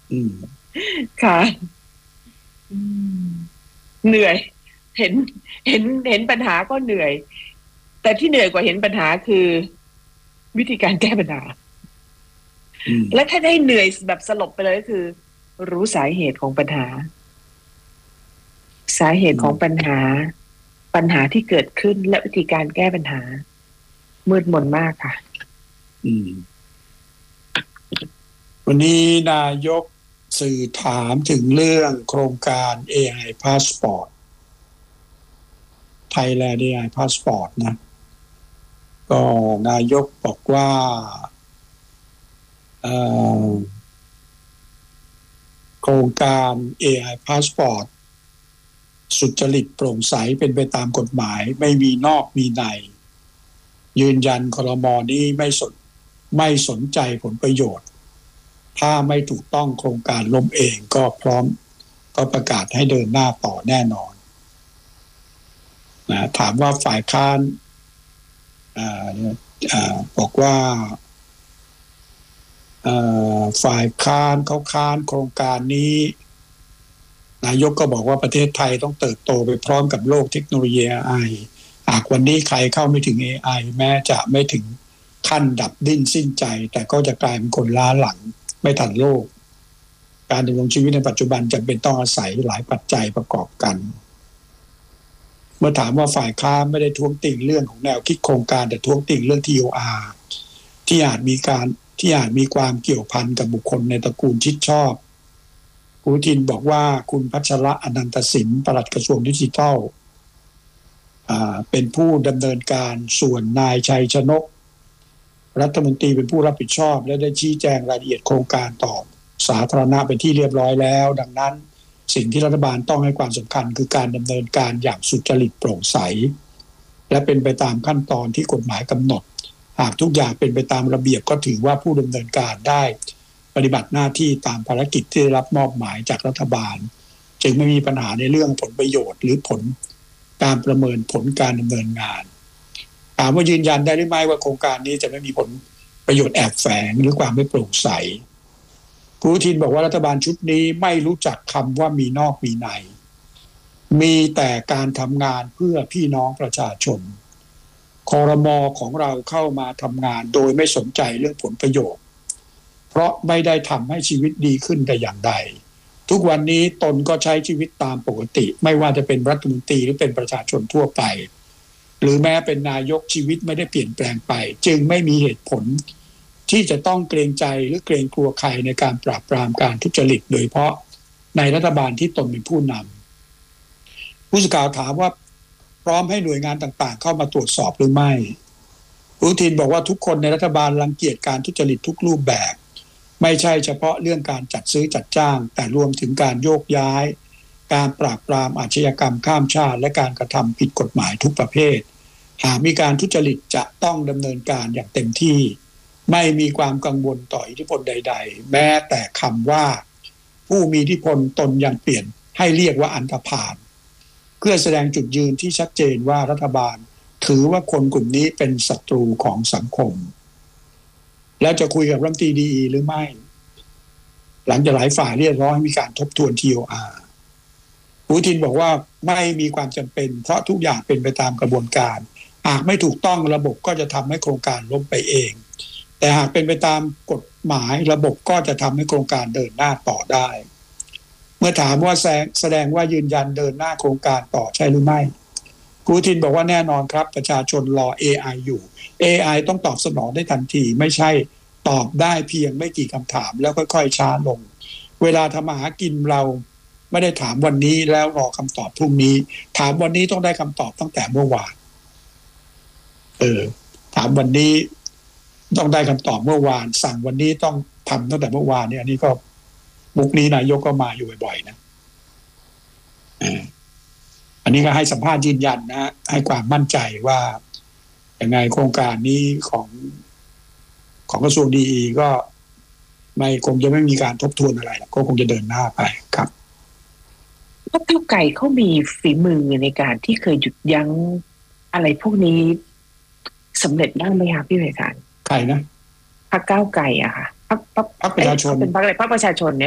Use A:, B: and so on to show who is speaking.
A: อืม
B: ค่ะอืมเหนื่อยเห็นเห็นปัญหาก็เหนื่อยแต่ที่เหนื่อยกว่าเห็นปัญหาคือวิธีการแก้ปัญหา
A: อืม
B: และถ้าได้เหนื่อยแบบสลบไปเลยก็คือรู้สาเหตุของปัญหาสาเหตุของ
A: อืม
B: ปัญหาที่เกิดขึ้นและวิธีการแก้ปัญหามืดมนมากค่ะ
A: อืมวันนี้นายกสื่อถามถึงเรื่องโครงการ AI Passport Thailand AI Passport นะก็นายกบอกว่าเอ่อโครงการ AI Passport สุจริตโปร่งใสเป็นไปตามกฎหมายไม่มีนอกมีในยืนยันครม.นี้ไม่สนใจผลประโยชน์ถ้าไม่ถูกต้องโครงการล้มเองก็พร้อมก็ประกาศให้เดินหน้าต่อแน่นอนนะถามว่าฝ่ายค้านบอกว่าฝ่ายค้านเขาค้านโครงการนี้นายกก็บอกว่าประเทศไทยต้องเติบโตไปพร้อมกับโลกเทคโนโลยี AI หากวันนี้ใครเข้าไม่ถึง AI แม้จะไม่ถึงขั้นดับดิ้นสิ้นใจแต่ก็จะกลายเป็นคนล้าหลังไม่ทันโลกการดำรงชีวิตในปัจจุบันจำเป็นต้องอาศัยหลายปัจจัยประกอบกันเมื่อถามว่าฝ่ายค้านไม่ได้ท้วงติงเรื่องของแนวคิดโครงการแต่ท้วงติงเรื่อง TOR ที่อาจมีการที่อาจมีความเกี่ยวพันกับบุคคลในตระกูลชิดชอบคุณอนุทินบอกว่าคุณพัชระอนันตสินปลัดกระทรวงดิจิทัลเป็นผู้ดำเนินการส่วนนายชัยชนกรัฐมนตรีเป็นผู้รับผิดชอบและได้ชี้แจงรายละเอียดโครงการต่อสาธารณะเป็นที่เรียบร้อยแล้วดังนั้นสิ่งที่รัฐบาลต้องให้ความสำคัญคือการดำเนินการอย่างสุจริตโปร่งใสและเป็นไปตามขั้นตอนที่กฎหมายกำหนดหากทุกอย่างเป็นไปตามระเบียบก็ถือว่าผู้ดำเนินการได้ปฏิบัติหน้าที่ตามภารกิจที่ได้รับมอบหมายจากรัฐบาลจึงไม่มีปัญหาในเรื่องผลประโยชน์หรือผลการประเมินผลการดำเนินงานถามว่ายืนยันได้หรือไม่ว่าโครงการนี้จะไม่มีผลประโยชน์แอบแฝงหรือความไม่โปร่งใสคุณอนุทินบอกว่ารัฐบาลชุดนี้ไม่รู้จักคำว่ามีนอกมีในมีแต่การทำงานเพื่อพี่น้องประชาชนครม.ของเราเข้ามาทำงานโดยไม่สนใจเรื่องผลประโยชน์เพราะไม่ได้ทำให้ชีวิตดีขึ้นแต่อย่างใดทุกวันนี้ตนก็ใช้ชีวิตตามปกติไม่ว่าจะเป็นรัฐมนตรีหรือเป็นประชาชนทั่วไปหรือแม้เป็นนายกชีวิตไม่ได้เปลี่ยนแปลงไปจึงไม่มีเหตุผลที่จะต้องเกรงใจหรือเกรงกลัวใครในการปราบปรามการทุจริตโดยเฉพาะในรัฐบาลที่ตนเป็นผู้นำผู้สื่อข่าวถามว่าพร้อมให้หน่วยงานต่างๆเข้ามาตรวจสอบหรือไม่คุณอนุทินบอกว่าทุกคนในรัฐบาลรังเกียจการทุจริตทุกรูปแบบไม่ใช่เฉพาะเรื่องการจัดซื้อจัดจ้างแต่รวมถึงการโยกย้ายการปราบปรามอาชญากรรมข้ามชาติและการกระทำผิดกฎหมายทุกประเภทหากมีการทุจริตจะต้องดำเนินการอย่างเต็มที่ไม่มีความกังวลต่ออิทธิพลใดๆแม้แต่คำว่าผู้มีอิทธิพลตนยังเปลี่ยนให้เรียกว่าอันธพาลเพื่อแสดงจุดยืนที่ชัดเจนว่ารัฐบาลถือว่าคนกลุ่มนี้เป็นศัตรูของสังคมแล้วจะคุยกับรัฐมนตรีดีหรือไม่หลังจากหลายฝ่ายเรียกร้องให้มีการทบทวน TOR คุณอนุทินบอกว่าไม่มีความจำเป็นเพราะทุกอย่างเป็นไปตามกระบวนการหากไม่ถูกต้องระบบก็จะทำให้โครงการล้มไปเองแต่หากเป็นไปตามกฎหมายระบบก็จะทำให้โครงการเดินหน้าต่อได้เมื่อถามว่าแสดงว่ายืนยันเดินหน้าโครงการต่อใช่หรือไม่คุณอนุทินบอกว่าแน่นอนครับประชาชนรอ AI อยู่ AI ต้องตอบสนองได้ทันทีไม่ใช่ตอบได้เพียงไม่กี่คำถามแล้วค่อยๆช้าลงเวลาทำมาหากินเราไม่ได้ถามวันนี้แล้วรอคำตอบพรุ่งนี้ถามวันนี้ต้องได้คำตอบตั้งแต่เมื่อวานถามวันนี้ต้องได้คำตอบเมื่อวานสั่งวันนี้ต้องทำตั้งแต่เมื่อวานเนี่ยอันนี้ก็มุกนี้นายกก็มาอยู่บ่อยๆนะอันนี้ก็ให้สัมภาษณ์ยืนยันนะให้ความมั่นใจว่ายังไงโครงการนี้ของกระทรวงดีก็ไม่คงจะไม่มีการทบทวนอะไรก็คงจะเดินหน้าไปครับ
B: พรรคก้าวไกลเขามีฝีมือในการที่เคยหยุดยั้งอะไรพวกนี้สำเร็จบ้างไหมคะพี่ไพศาล
A: ใครนะ
B: พรรคก้าวไกลอะค่ะพรรค
A: ประชาชน
B: เป็นพรรคอะไรพรรคประชาชนเนี่ย